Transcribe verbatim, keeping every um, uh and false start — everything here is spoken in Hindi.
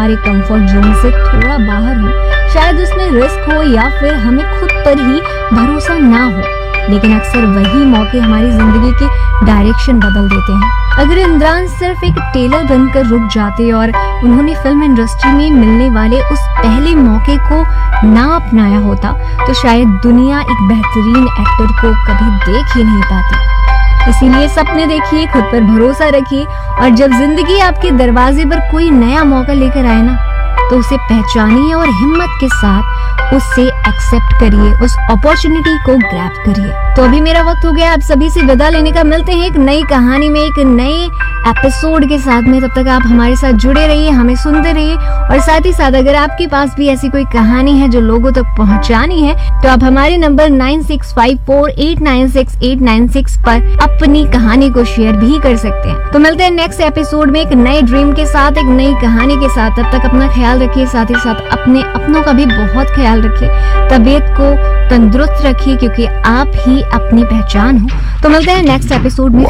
हमारे कंफर्ट जोन से थोड़ा बाहर हो, शायद उसमें रिस्क हो या फिर हमें खुद पर ही भरोसा ना हो, लेकिन अक्सर वही मौके हमारी जिंदगी की डायरेक्शन बदल देते हैं। अगर इमरान सिर्फ एक टेलर बनकर रुक जाते और उन्होंने फिल्म इंडस्ट्री में मिलने वाले उस पहले मौके को ना अपनाया होता तो शायद दुनिया एक बेहतरीन एक्टर को कभी देख ही नहीं पाती। इसीलिए सपने देखिए, खुद पर भरोसा रखिए और जब जिंदगी आपके दरवाजे पर कोई नया मौका लेकर आए ना, तो उसे पहचानिए और हिम्मत के साथ उससे एक्सेप्ट करिए, उस अपॉर्चुनिटी को ग्रैब करिए। तो अभी मेरा वक्त हो गया आप सभी से विदा लेने का। मिलते हैं एक नई कहानी में, एक नए एपिसोड के साथ में। तब तक आप हमारे साथ जुड़े रहिए, हमें सुनते रहिए और साथ ही साथ अगर आपके पास भी ऐसी कोई कहानी है जो लोगों तक पहुंचानी है तो आप हमारे number nine six five four eight nine six eight nine six पर अपनी कहानी को शेयर भी कर सकते हैं। तो मिलते हैं नेक्स्ट एपिसोड में एक नए ड्रीम के साथ, एक नई कहानी के साथ। तब तक अपना ख्याल रखिए, साथ ही साथ अपने अपनों का भी बहुत ख्याल रखिए, तबीयत को तंदुरुस्त रखिए क्योंकि आप ही अपनी पहचान हो। तो मिलते हैं नेक्स्ट एपिसोड में।